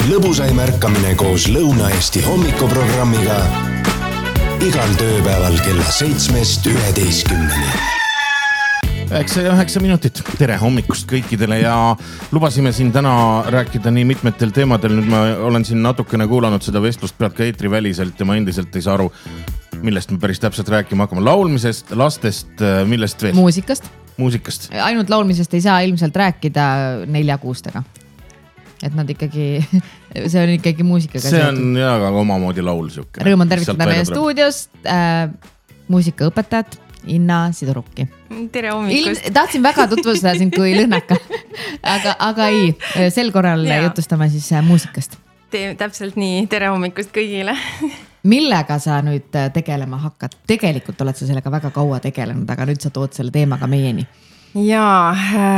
lõbusaim ärkamine koos Lõuna-Eesti hommikuprogrammiga igal tööpäeval kella 7-11. 9 minutit. Tere hommikust kõikidele ja lubasime siin täna rääkida nii mitmetel teemadel. Nüüd ma olen siin natukene kuulanud seda vestlust pealt ka eetriväliselt ja ma endiselt ei saa aru, millest me päris täpselt rääkima hakkame. Laulmisest, lastest, millest veel? Muusikast. Ainult laulmisest ei saa ilmselt rääkida 4-6-tega. Et nad ikkagi, see on ikkagi muusikaga see on jah, omamoodi laul siuke. Rõõm on tervitada meie stuudios muusikaõpetajad Inna Sidorukki. Tere hommikust. Tahtsin väga tutvustada sind kui lõhnaka, aga ei, sel korral jutustame siis muusikast. Täpselt nii, tere hommikust kõigile. Millega sa nüüd tegelema hakkad? Tegelikult oled sa sellega väga kaua tegelenud, aga nüüd sa tood selle teemaga meieni. Jaa,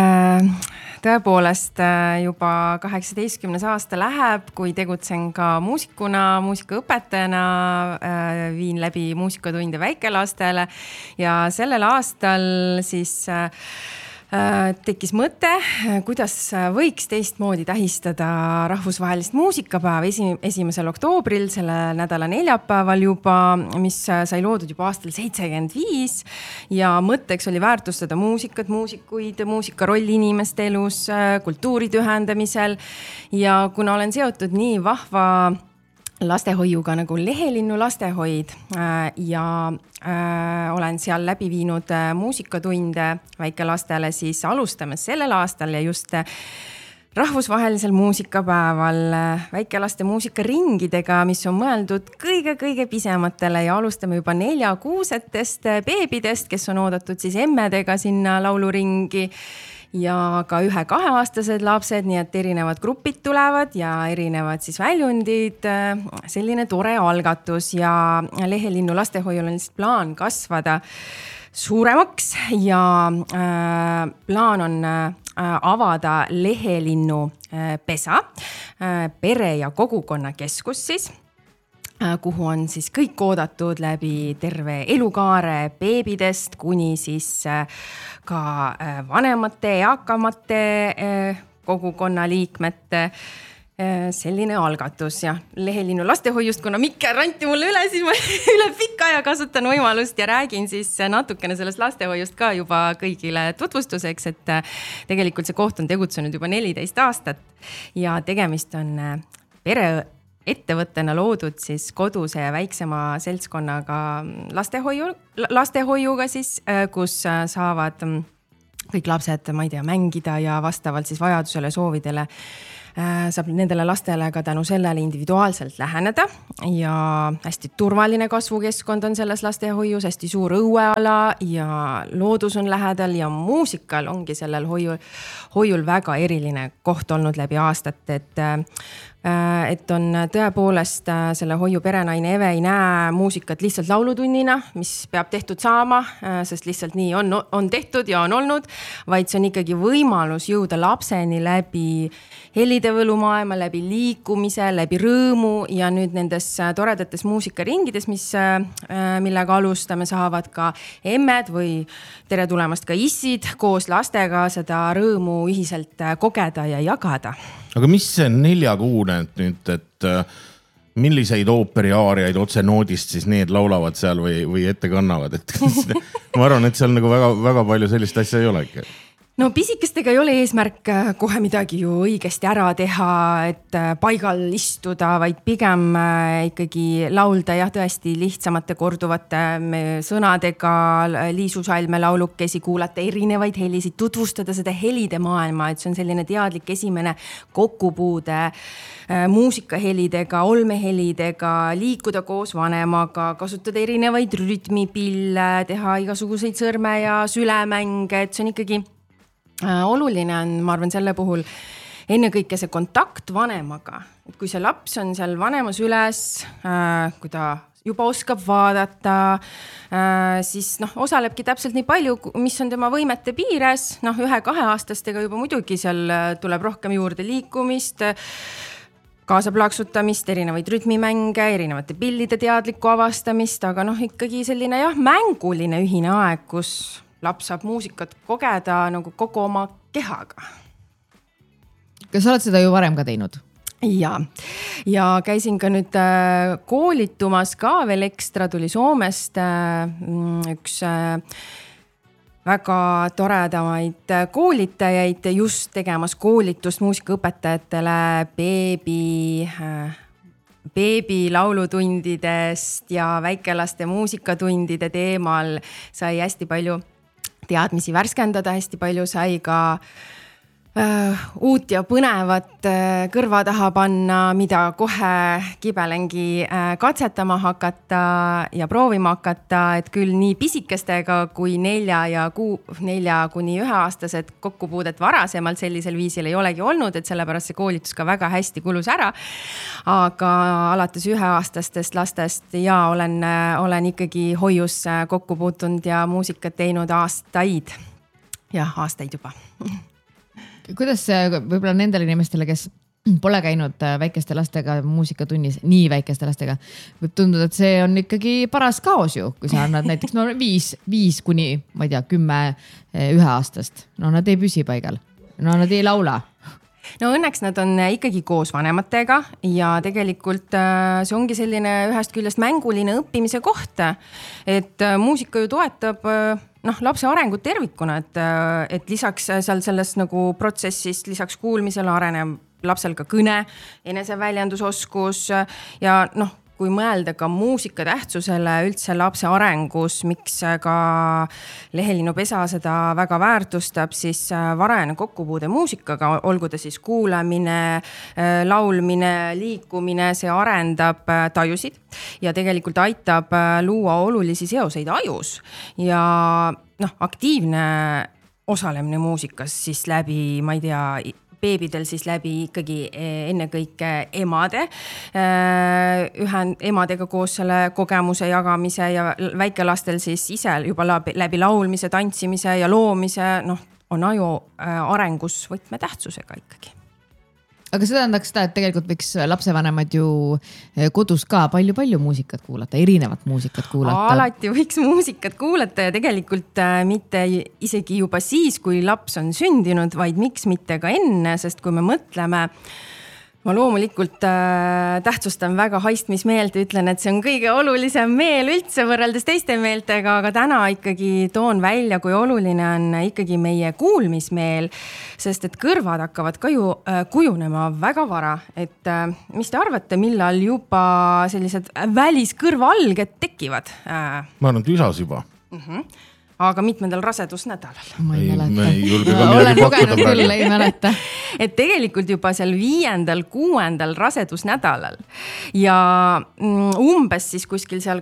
tõepoolest juba 18. aasta läheb, kui tegutsen ka muusikuna, muusikaõpetajana, viin läbi muusikatunde väikelastele ja sellel aastal siis tekkis mõte, kuidas võiks teistmoodi tähistada rahvusvahelist muusikapäev 1. oktoobril, selle nädala neljapäeval juba, mis sai loodud juba aastal 75 ja mõtteks oli väärtustada muusikat, muusikuid, muusika rolli inimeste elus, kultuuride ühendamisel ja kuna olen seotud nii vahva lastehoiuga nagu Lehelinnu lastehoid ja olen seal läbi viinud muusikatunde väikelastele, siis alustame sellel aastal ja just rahvusvahelisel muusikapäeval väikelaste muusikaringidega, mis on mõeldud kõige pisematele ja alustame juba 4-6-test beebidest, kes on oodatud siis emmedega sinna lauluringi ja ka 1-2-aastased lapsed, nii et erinevad grupid tulevad ja erinevad siis väljundid. Selline tore algatus ja Lehelinnu lastehoiul on lihtsalt plaan kasvada suuremaks ja plaan on avada Lehelinnu pesa, pere- ja kogukonnakeskus siis, kuhu on siis kõik oodatud läbi terve elukaare beebidest kuni siis ka vanemate, eakamate kogukonna liikmete. Selline algatus ja Lehelinnu lastehoiust, kuna Mikke ranti mulle üle, siis ma üle pika aja kasutan võimalust ja räägin siis natukene sellest lastehoiust ka juba kõigile tutvustuseks, et tegelikult see koht on tegutsenud juba 14 aastat ja tegemist on pereettevõttena loodud siis koduse ja väiksema seltskonnaga lastehoiuga siis, kus saavad kõik lapsed, ma ei tea, mängida ja vastavalt siis vajadusele, soovidele saab nendele lastele ka tänu sellele individuaalselt läheneda ja hästi turvaline kasvukeskkond on selles lastehoius, hästi suur õueala ja loodus on lähedal ja muusikal ongi sellel hoiul väga eriline koht olnud läbi aastat, et on tõepoolest selle hoiu perenaine Eve ei näe muusikat lihtsalt laulutunnina, mis peab tehtud saama, sest lihtsalt nii on tehtud ja on olnud, vaid see on ikkagi võimalus jõuda lapseni läbi helidevõlumaailma, läbi liikumise, läbi rõõmu ja nüüd nendes toredates muusikaringides, millega alustame, saavad ka emmed või tere tulemast ka issid koos lastega seda rõõmu ühiselt kogeda ja jagada. Aga mis see 4-kuune nüüd, et milliseid ooperiaariaid otse noodist siis need laulavad seal või ette kannavad? Ma arvan, et seal nagu väga palju sellist asja ei ole ikka. No pisikestega ei ole eesmärk kohe midagi ju õigesti ära teha, et paigal istuda, vaid pigem ikkagi laulda jah tõesti lihtsamate korduvate sõnadega, liisusalme laulukesi, kuulata erinevaid helisid, tutvustada seda helide maailma, et see on selline teadlik esimene kokkupuude muusikahelidega, olmehelidega, liikuda koos vanemaga, kasutada erinevaid rütmipille, teha igasuguseid sõrme- ja sülemänge, et see on ikkagi oluline on, ma arvan, selle puhul ennekõike see kontakt vanemaga. Et kui see laps on seal vanemas üles, kui ta juba oskab vaadata, siis osalebki täpselt nii palju, mis on tema võimete piires. 1-2-aastastega juba muidugi seal tuleb rohkem juurde liikumist, kaasaplaksutamist, erinevaid rütmimänge, erinevate pillide teadlikku avastamist, aga ikkagi selline mänguline ühine aeg, kus laps saab muusikat kogeda nagu kogu oma kehaga. Kas sa oled seda ju varem ka teinud? ja käisin ka nüüd koolitumas ka veel ekstra, tuli Soomest üks väga toredamaid koolitajaid just tegemas koolitust muusikaõpetajatele beebi laulutundidest ja väikelaste muusikatundide teemal. Sai hästi palju teadmisi värskendada, hästi palju sai ka uut ja põnevat kõrva taha panna, mida kohe kibelengi katsetama hakata ja proovima hakata, et küll nii pisikestega kui 4 kuni 1 aastased kokkupuudet varasemalt sellisel viisil ei olegi olnud, et sellepärast see koolitus ka väga hästi kulus ära. Aga alates 1-aastastest lastest ja olen ikkagi hoius kokku puutunud ja muusikat teinud aastaid. Jah, aastaid juba. Kuidas võib-olla nendele inimestele, kes pole käinud väikeste lastega muusikatunnis, nii väikeste lastega, võib tunduda, et see on ikkagi paras kaos ju, kui sa annad näiteks 5 kuni, ma ei tea, 10 1-aastast. No nad ei püsi paigal. No nad ei laula. No õnneks nad on ikkagi koos vanematega ja tegelikult see ongi selline ühest küljest mänguline õppimise koht, et muusika ju toetab lapse arengut tervikuna, et lisaks seal selles nagu protsessist, lisaks kuulmisele areneb lapsel ka kõne, eneseväljendusoskus ja kui mõelda ka muusika tähtsusele üldse lapse arengus, miks ka Lehelinnu Pesa seda väga väärtustab, siis varajane kokkupuude muusikaga, olgu ta siis kuulamine, laulmine, liikumine, see arendab tajusid ja tegelikult aitab luua olulisi seoseid ajus ja aktiivne osalemine muusikas siis läbi, ma ei tea, beebidel siis läbi ikkagi ennekõike emadega koos selle kogemuse jagamise ja väikelastel siis ise juba läbi laulmise, tantsimise ja loomise, on aju arengus võtmetähtsusega ikkagi. Aga see tähendaks seda, et tegelikult võiks lapsevanemad ju kodus ka palju muusikat kuulata, erinevat muusikat kuulata. Alati võiks muusikat kuulata ja tegelikult mitte isegi juba siis, kui laps on sündinud, vaid miks mitte ka enne, sest kui me mõtleme, ma loomulikult tähtsustan väga haistmismeelt ja ütlen, et see on kõige olulisem meel üldse võrreldes teiste meeltega, aga täna ikkagi toon välja, kui oluline on ikkagi meie kuulmismeel, sest et kõrvad hakkavad ka ju kujunema väga vara. Et mis te arvate, millal juba sellised väliskõrvaalged tekivad? Ma arvan, et üsas juba. Aga mitmendal rasedusnädalal. Ma ei mäleta. Olen lugenud küll, ei mäleta. Et tegelikult juba seal 5.–6. rasedusnädalal ja umbes siis kuskil seal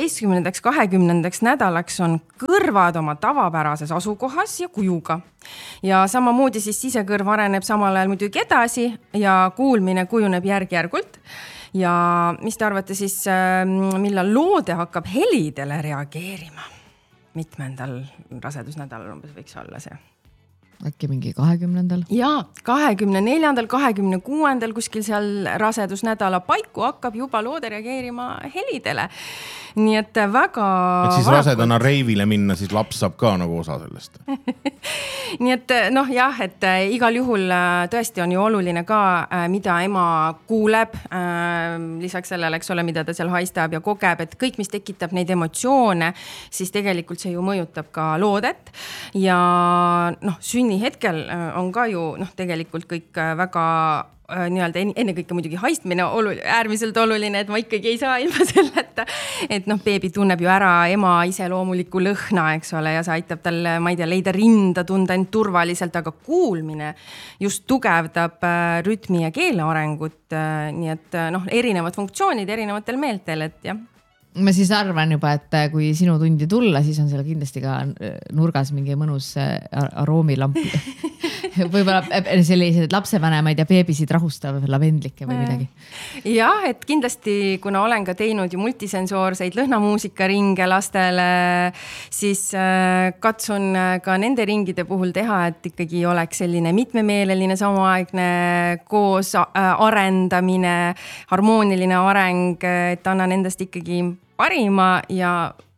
18.–20. nädalaks on kõrvad oma tavapärases asukohas ja kujuga. Ja samamoodi siis sisekõrv areneb samal ajal muidugi edasi ja kuulmine kujuneb järk-järgult. Ja mis te arvate siis, millal loode hakkab helidele reageerima? Mitmendal rasedusnädalal umbes võiks olla see. Äkki mingi 20. Jaa, 24., 26. kuskil seal rasedusnädala paiku hakkab juba loode reageerima helidele. Nii et väga... Et siis rasedana reivile minna, siis laps saab ka nagu osa sellest. Nii et et igal juhul tõesti on ju oluline ka, mida ema kuuleb, lisaks sellele, eks ole, mida ta seal haistab ja kogeb, et kõik, mis tekitab neid emotsioone, siis tegelikult see ju mõjutab ka loodet ja sünni hetkel on ka ju tegelikult kõik väga nii-öelda ennekõike muidugi haistmine äärmiselt oluline, et ma ikkagi ei saa ilma selleta, et beebi tunneb ju ära ema iseloomuliku lõhna, eks ole, ja see aitab tal, ma ei tea, leida rinda, tunda end turvaliselt, aga kuulmine just tugevdab rütmi ja keele arengut, nii et erinevad funktsioonid erinevatel meeltel, et jah. Ma siis arvan juba, et kui sinu tundi tulla, siis on seal kindlasti ka nurgas mingi mõnus aroomilamp. Võib-olla sellised lapsevanemaid ja beebisid rahustav lavendlikke või midagi. Jah, et kindlasti, kuna olen ka teinud ju multisensoorseid lõhnamuusikaringe lastele, siis katsun ka nende ringide puhul teha, et ikkagi oleks selline mitmemeeleline samaaegne koos arendamine, harmooniline areng, et annan endast ikkagi parima ja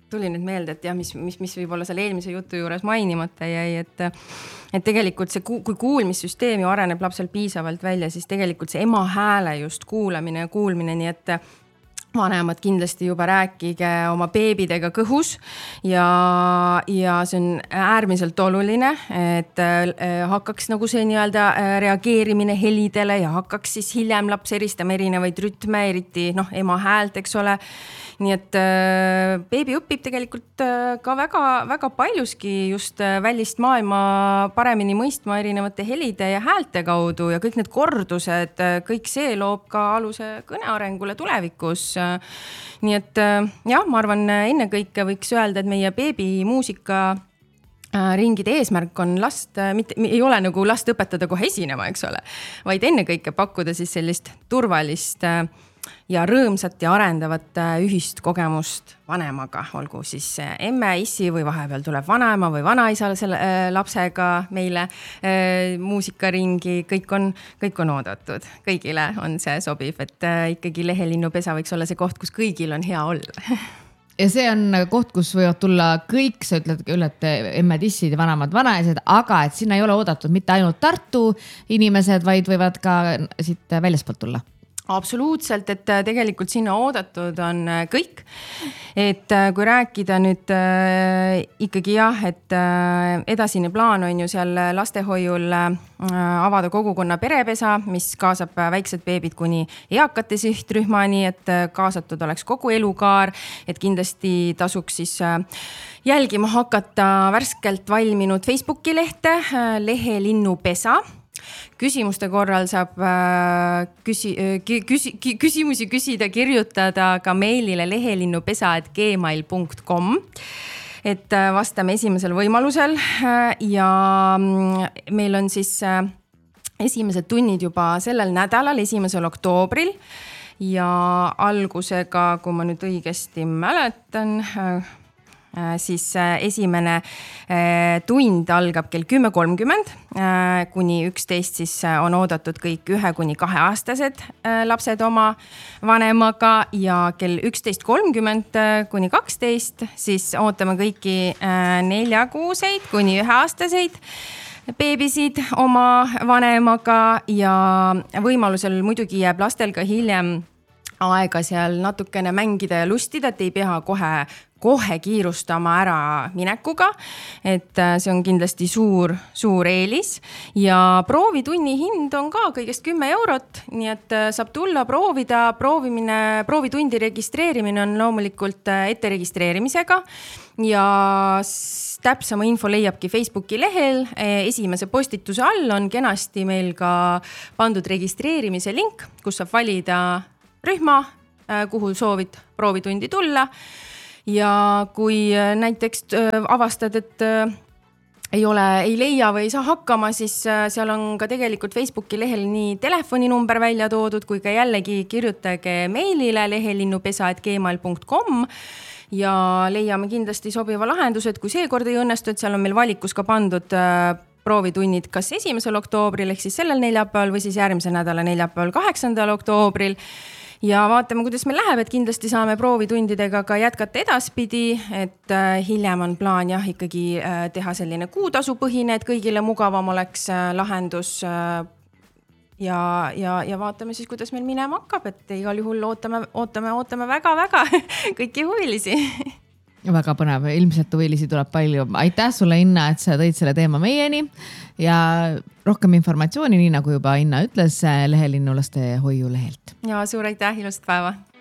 tuli nüüd meelde, et jah, mis võib-olla selle eelmise jutu juures mainimata jäi, et tegelikult see, kui kuulmissüsteem ju areneb lapsel piisavalt välja, siis tegelikult see ema hääle just kuulamine ja kuulmine, nii et vanemad kindlasti juba rääkige oma beebidega kõhus ja see on äärmiselt oluline, et hakkaks nagu see nii-öelda reageerimine helidele ja hakkaks siis hiljem laps eristama erinevaid rütme, eriti ema häält, eks ole. Nii et beebi õpib tegelikult ka väga paljuski just välist maailma paremini mõistma erinevate helide ja häälte kaudu ja kõik need kordused, kõik see loob ka aluse kõnearengule tulevikus. Nii et jah, ma arvan, ennekõike võiks öelda, et meie beebi muusika ringide eesmärk on ei ole nagu last õpetada kohe esinema, eks ole, vaid ennekõike pakkuda siis sellist turvalist ja rõõmsat ja arendavat ühist kogemust vanemaga, olgu siis emme, issi või vahepeal tuleb vanaema või vanaisa selle lapsega meile muusikaringi, kõik on oodatud, kõigile on see sobiv, et ikkagi Lehelinnupesa võiks olla see koht, kus kõigil on hea olla. Ja see on koht, kus võivad tulla kõik, sa ütled küll, et emmed, issid ja vanemad, vanaised, aga et sinna ei ole oodatud mitte ainult Tartu inimesed, vaid võivad ka siit väljaspoolt tulla. Absoluutselt, et tegelikult sinna oodatud on kõik. Et kui rääkida nüüd ikkagi jah, et edasine plaan on ju seal lastehoiul avada kogukonna perepesa, mis kaasab väiksed beebid kuni eakate sihtrühmani, et kaasatud oleks kogu elukaar, et kindlasti tasuks siis jälgima hakata värskelt valminud Facebooki lehte Lehelinnupesa. Küsimuste korral saab küsimusi küsida, kirjutada ka meilile lehelinnupesa@gmail.com, et vastame esimesel võimalusel ja meil on siis esimesed tunnid juba sellel nädalal, 1. oktoobril ja algusega, kui ma nüüd õigesti mäletan, siis esimene tund algab kell 10:30 kuni 11, siis on oodatud kõik 1 kuni 2 aastased lapsed oma vanemaga ja kell 11:30 kuni 12, siis ootame kõiki 4-kuuseid kuni 1-aastaseid beebisid oma vanemaga ja võimalusel muidugi jääb lastel ka hiljem aega seal natukene mängida ja lustida, et ei pea kohe kiirustama ära minekuga, et see on kindlasti suur eelis ja proovitunni hind on ka kõigest 10 €, nii et saab tulla proovida, proovitundi registreerimine on loomulikult etteregistreerimisega ja täpsema info leiabki Facebooki lehel, esimese postituse all on kenasti meil ka pandud registreerimise link, kus saab valida rühma, kuhu soovid proovitundi tulla ja kui näiteks avastad, et ei leia või ei saa hakkama, siis seal on ka tegelikult Facebooki lehel nii telefoninumber välja toodud, kui ka jällegi kirjutage meilile lehelinnupesa@gmail.com ja leiame kindlasti sobiva lahenduse, et kui seekord ei õnnestu, et seal on meil valikus ka pandud proovitunnid kas 1. oktoobril ehk siis sellel neljapäeval või siis järgmise nädala neljapäeval 8. oktoobril. Ja vaatame, kuidas meil läheb, et kindlasti saame proovitundidega ka jätkata edaspidi, et hiljem on plaan jah ikkagi teha selline kuutasupõhine, et kõigile mugavam oleks lahendus ja vaatame siis, kuidas meil minema hakkab, et igal juhul ootame väga kõiki huvilisi. Väga põnev, ilmselt huvilisi tuleb palju. Aitäh sulle, Inna, et sa tõid selle teema meieni ja rohkem informatsiooni, nii nagu juba Inna ütles, Lehelinnu lastehoiu lehelt. Ja suur aitäh, ilusat päeva!